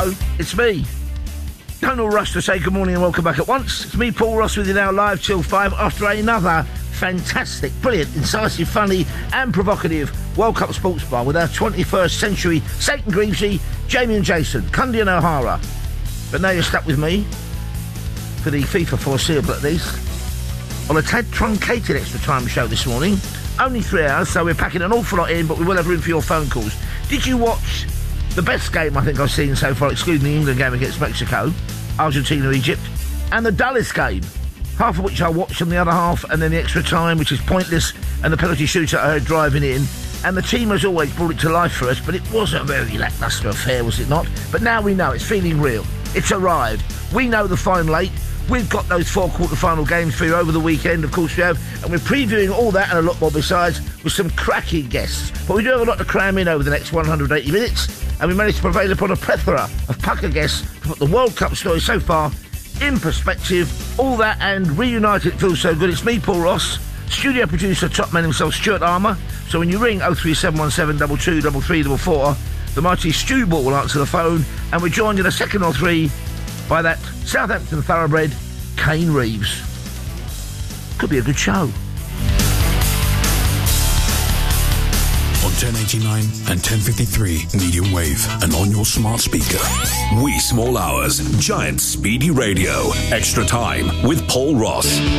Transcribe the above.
Hello, it's me. Don't all rush to say good morning and welcome back at once. It's me, Paul Ross, with you now live till 5 after another fantastic, brilliant, incisive, funny and provocative World Cup sports bar with our 21st century Satan Greavesy, Jamie and Jason, Cundy and O'Hara. But now you're stuck with me for the FIFA foreseeable at least on a tad truncated extra time show this morning. Only 3 hours, so we're packing an awful lot in, but we will have room for your phone calls. Did you watch the best game I think I've seen so far, excluding the England game against Mexico, Argentina, Egypt, and the dullest game, half of which I watched and the other half, and then the extra time, which is pointless, and the penalty shooter I heard driving in, and the team has always brought it to life for us, but it was a very lacklustre affair, was it not? But now we know, it's feeling real. It's arrived. We know the final 8. We've got those 4 quarter-final games for you over the weekend, of course we have, and we're previewing all that and a lot more besides with some cracking guests. But we do have a lot to cram in over the next 180 minutes, and we managed to prevail upon a plethora of pucker guests to put the World Cup story so far in perspective. All that and reunited, it feels so good. It's me, Paul Ross, studio producer, top man himself, Stuart Armour. So when you ring 03717 22 3344, the mighty Stu Ball will answer the phone, and we're joined in a second or 3 by that Southampton thoroughbred, Kane Reeves. Could be a good show. On 1089 and 1053 medium wave and on your smart speaker. Wee Small Hours, Giant Speedy Radio. Extra time with Paul Ross.